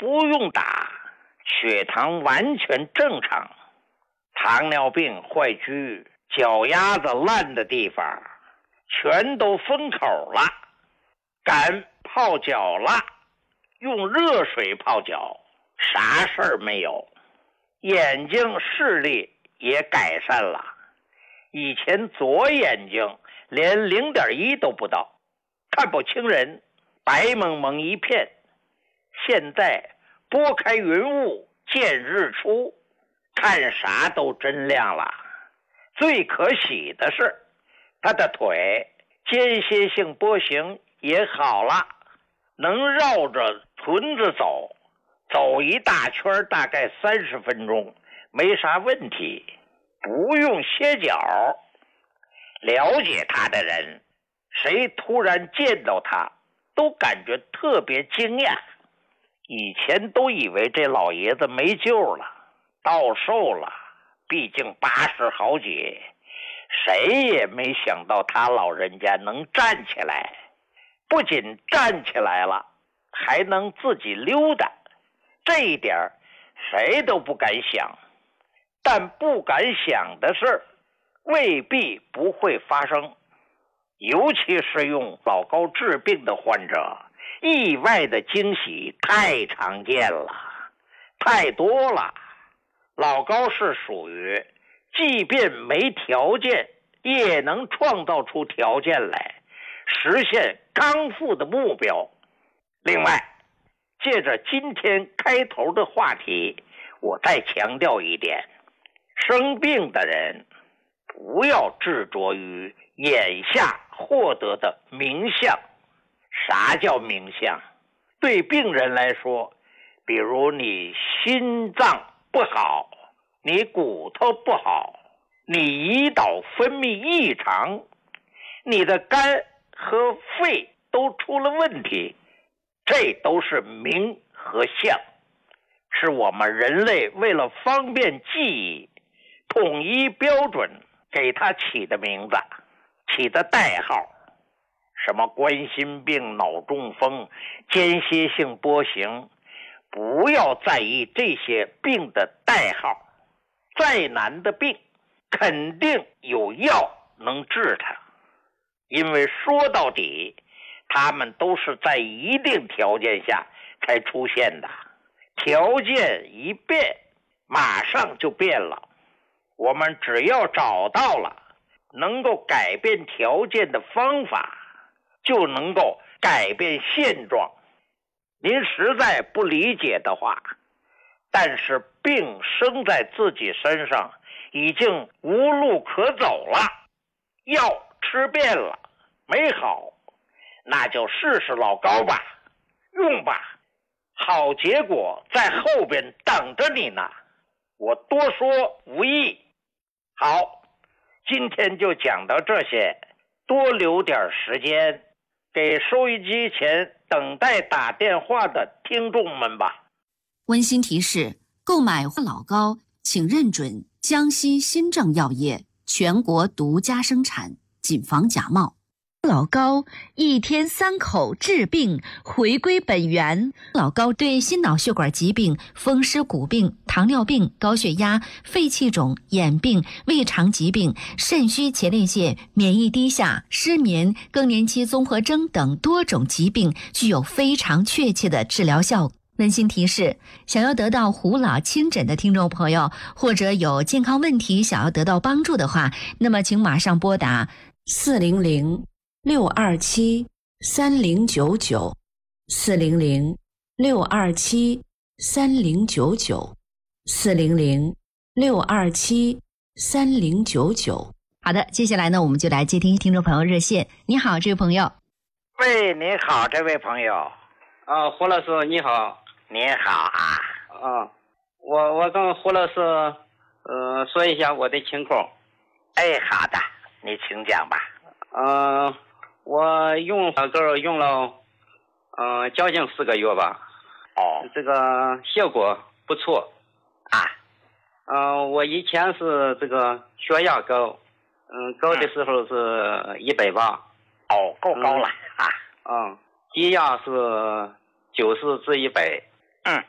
不用打，血糖完全正常。糖尿病坏疽、脚丫子烂的地方全都封口了，敢泡脚了，用热水泡脚，啥事儿没有。眼睛视力也改善了，以前左眼睛连0.1都不到，看不清人，白蒙蒙一片。现在拨开云雾见日出，看啥都真亮了。最可喜的是，他的腿间歇性波形也好了，能绕着屯子走，走一大圈大概30分钟，没啥问题，不用歇脚。了解他的人，谁突然见到他都感觉特别惊讶。以前都以为这老爷子没救了，到寿了，毕竟80好几，谁也没想到他老人家能站起来，不仅站起来了，还能自己溜达，这一点谁都不敢想。但不敢想的事未必不会发生，尤其是用老高治病的患者，意外的惊喜太常见了，太多了。老高是属于即便没条件也能创造出条件来实现康复的目标。另外，借着今天开头的话题，我再强调一点，生病的人不要执着于眼下获得的名相。啥叫名相？对病人来说，比如你心脏不好，你骨头不好，你胰岛分泌异常，你的肝和肺都出了问题，这都是名和相，是我们人类为了方便记忆，统一标准给它起的名字，起的代号。什么冠心病、脑中风、间歇性波形，不要在意这些病的代号。再难的病，肯定有药能治它，因为说到底，他们都是在一定条件下才出现的。条件一变，马上就变了。我们只要找到了能够改变条件的方法，就能够改变现状。您实在不理解的话，但是病生在自己身上，已经无路可走了，药吃遍了没好，那就试试老高吧，用吧，好结果在后边等着你呢。我多说无益。好，今天就讲到这些，多留点时间给收音机前等待打电话的听众们吧。 温馨提示：购买老高，请认准江西新政药业全国独家生产，谨防假冒。老高1天3口治病，回归本源。老高对心脑血管疾病、风湿骨病、糖尿病、高血压、肺气肿、眼病、胃肠疾病、肾虚前列腺、免疫低下、失眠、更年期综合征等多种疾病具有非常确切的治疗效果。温馨提示：想要得到胡老亲诊的听众朋友，或者有健康问题想要得到帮助的话，那么请马上拨打400-627-3099 400-627-3099 400-627-3099。好的，接下来呢，我们就来接听听众朋友热线。你好，这位朋友。 喂，你好，这位朋友。 胡老师你好。 你好啊。 我跟胡老师说一下我的情况。 哎，好的，你请讲吧。 我用老高用了将近4个月吧。这个效果不错啊。我以前是这个血压高，高的时候是180。 够高了啊。 低压是90至100。